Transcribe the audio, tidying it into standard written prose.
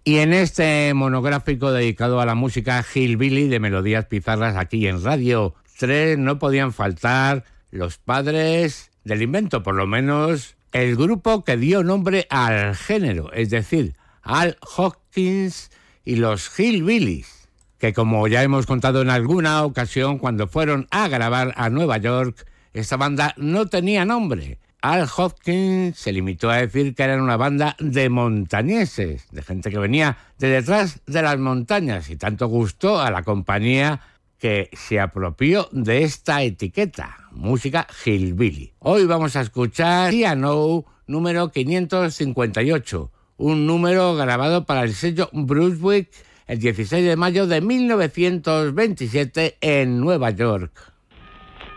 Y en este monográfico dedicado a la música hillbilly de Melodías Pizarras aquí en Radio 3 no podían faltar los padres del invento, por lo menos el grupo que dio nombre al género, es decir, Al Hopkins y los Hillbillies, que como ya hemos contado en alguna ocasión, cuando fueron a grabar a Nueva York, esta banda no tenía nombre. Al Hopkins se limitó a decir que eran una banda de montañeses, de gente que venía de detrás de las montañas, y tanto gustó a la compañía que se apropió de esta etiqueta, música hillbilly. Hoy vamos a escuchar Piano número 558, un número grabado para el sello Brunswick el 16 de mayo de 1927 en Nueva York.